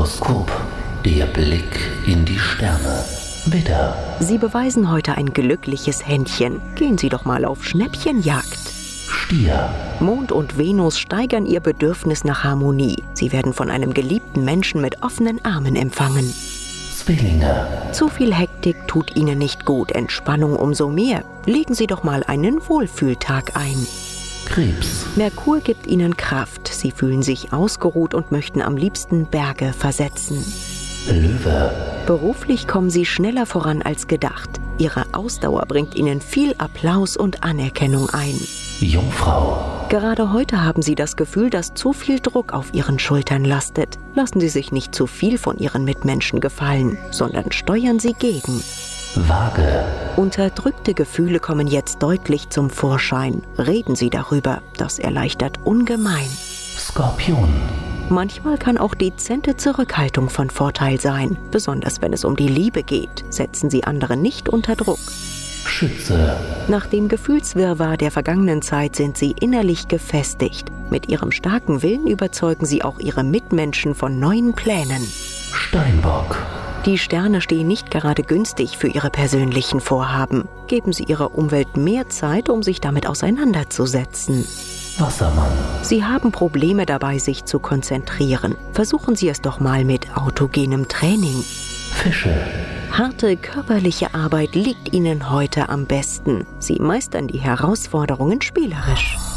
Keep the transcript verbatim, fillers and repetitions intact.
Horoskop. Der Blick in die Sterne. Widder. Sie beweisen heute ein glückliches Händchen. Gehen Sie doch mal auf Schnäppchenjagd. Stier. Mond und Venus steigern Ihr Bedürfnis nach Harmonie. Sie werden von einem geliebten Menschen mit offenen Armen empfangen. Zwillinge. Zu viel Hektik tut Ihnen nicht gut, Entspannung umso mehr. Legen Sie doch mal einen Wohlfühltag ein. Krebs. Merkur gibt Ihnen Kraft. Sie fühlen sich ausgeruht und möchten am liebsten Berge versetzen. Löwe. Beruflich kommen Sie schneller voran als gedacht. Ihre Ausdauer bringt Ihnen viel Applaus und Anerkennung ein. Jungfrau. Gerade heute haben Sie das Gefühl, dass zu viel Druck auf Ihren Schultern lastet. Lassen Sie sich nicht zu viel von Ihren Mitmenschen gefallen, sondern steuern Sie gegen. Waage. Unterdrückte Gefühle kommen jetzt deutlich zum Vorschein. Reden Sie darüber, das erleichtert ungemein. Skorpion. Manchmal kann auch dezente Zurückhaltung von Vorteil sein. Besonders wenn es um die Liebe geht, setzen Sie andere nicht unter Druck. Schütze. Nach dem Gefühlswirrwarr der vergangenen Zeit sind Sie innerlich gefestigt. Mit Ihrem starken Willen überzeugen Sie auch Ihre Mitmenschen von neuen Plänen. Steinbock. Die Sterne stehen nicht gerade günstig für Ihre persönlichen Vorhaben. Geben Sie Ihrer Umwelt mehr Zeit, um sich damit auseinanderzusetzen. Wassermann. Sie haben Probleme dabei, sich zu konzentrieren. Versuchen Sie es doch mal mit autogenem Training. Fische. Harte körperliche Arbeit liegt Ihnen heute am besten. Sie meistern die Herausforderungen spielerisch.